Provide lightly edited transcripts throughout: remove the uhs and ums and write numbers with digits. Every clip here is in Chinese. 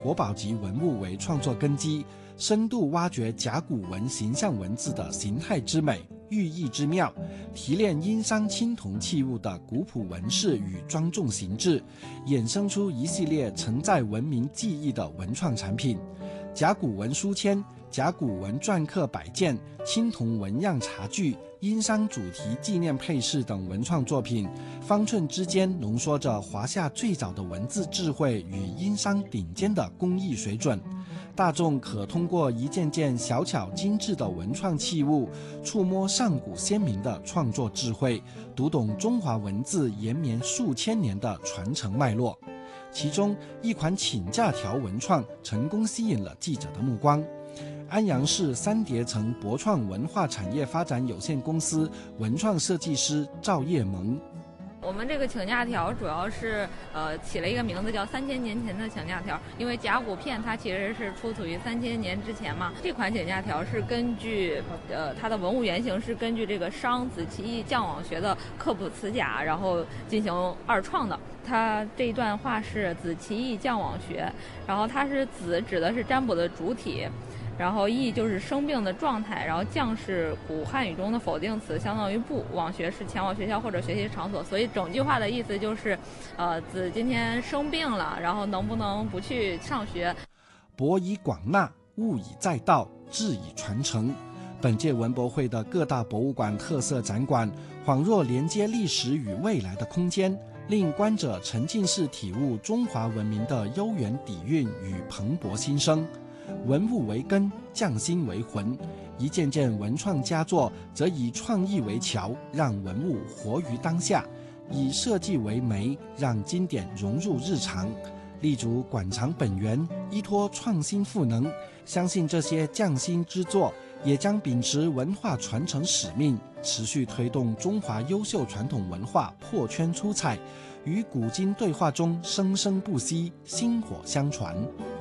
国宝级文物为创作根基，深度挖掘甲骨文形象文字的形态之美、寓意之妙，提炼殷商青铜器物的古朴纹饰与庄重形制，衍生出一系列承载文明记忆的文创产品。甲骨文书签、甲骨文篆刻摆件、青铜纹样茶具、殷商主题纪念配饰等文创作品，方寸之间浓缩着华夏最早的文字智慧与殷商顶尖的工艺水准。大众可通过一件件小巧精致的文创器物，触摸上古先民的创作智慧，读懂中华文字延绵数千年的传承脉络。其中一款请假条文创成功吸引了记者的目光。安阳市三叠城博创文化产业发展有限公司文创设计师赵叶萌。 我们这个请假条主要是起了一个名字叫3000年前的请假条，因为甲骨片它其实是出土于3000年之前嘛。这款请假条是根据它的文物原型是根据这个商子奇义匠网学的刻卜辞甲，然后进行二创的。它这一段话是子奇义匠网学，然后它是子指的是占卜的主体，然后义就是生病的状态，然后匠是古汉语中的否定词，相当于不，网学是前往学校或者学习场所，所以整句话的意思就是，子今天生病了，然后能不能不去上学？ 博以广纳，物以载道，志以传承。本届文博会的各大博物馆特色展馆，恍若连接历史与未来的空间，令观者沉浸式体悟中华文明的悠远底蕴与蓬勃新生。文物为根，匠心为魂，一件件文创佳作则以创意为桥，让文物活于当下；以设计为媒，让经典融入日常。立足馆藏本源，依托创新赋能，相信这些匠心之作也将秉持文化传承使命，持续推动中华优秀传统文化破圈出彩，与古今对话中生生不息，薪火相傳。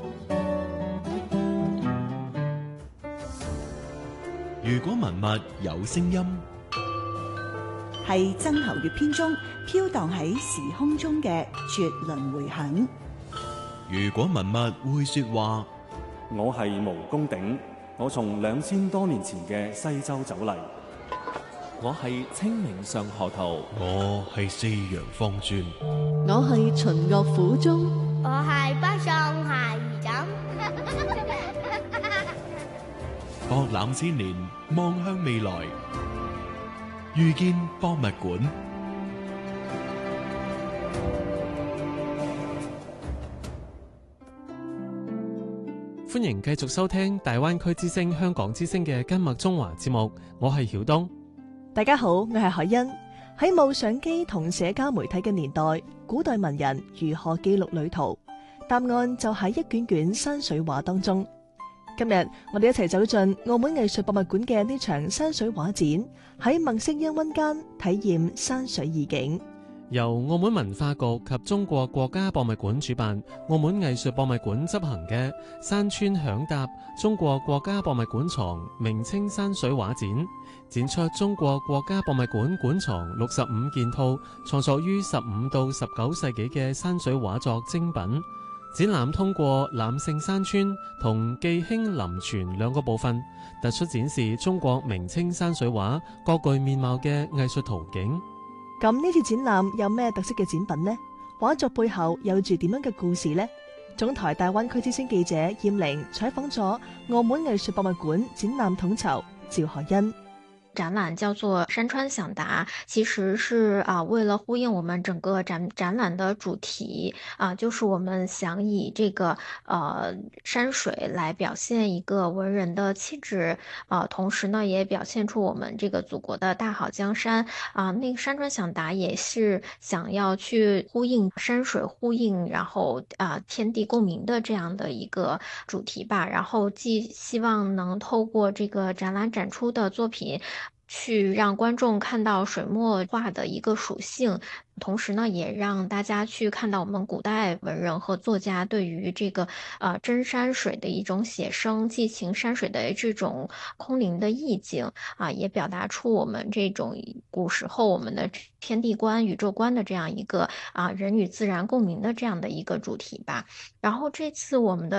如果文物有聲音， 係曾侯乙編中飄蕩喺時空中嘅絕倫迴響。 如果文物會說話， 我係毛公鼎，我從2000多年前嘅西周走嚟。 我係清明上河圖， 我係四陽方尊， 我係秦樂府中， 我係北宋鞋如枕。 博覽千年，望向未來，遇見博物館。 歡迎繼續收聽大灣區之聲香港之聲嘅今麥中華節目，我係曉東。 大家好，我係海欣。喺冇相機同社交媒體嘅年代，古代文人如何記錄旅途？答案就喺一卷卷山水畫當中。今日我哋一齊走進澳門藝術博物館嘅呢場山水畫展，喺墨色氤氳間體驗山水意境。 由澳門文化局及中國國家博物館主辦，澳門藝術博物館執行嘅山川響答中國國家博物館藏明清山水畫展，展出中國國家博物館館藏65件套創作於15到19世紀嘅山水畫作精品。展覽通過攬勝山川同記興林泉兩個部分，突出展示中國明清山水畫各具面貌嘅藝術途徑。 咁呢次展覽有咩特色嘅展品呢？畫作背後有住點樣嘅故事呢？總台大灣區之聲記者葉玲採訪咗澳門藝術博物館展覽統籌趙何欣。 展覽叫做山川響答，其實是為了呼應我們整個展覽的主題就是我們想以這個山水來表現一個文人的氣質同時呢也表現出我們這個祖國的大好江山那個山川響答也是想要去呼應山水呼應，然後天地共鳴的這樣的一個主題吧。然後既希望能透過這個展覽展出的作品去让观众看到水墨画的一个属性，同时呢，也让大家去看到我们古代文人和作家对于这个真山水的一种写生，寄情山水的这种空灵的意境啊，也表达出我们这种古时候我们的天地观、宇宙观的这样一个人与自然共鸣的这样的一个主题吧。然后这次我们的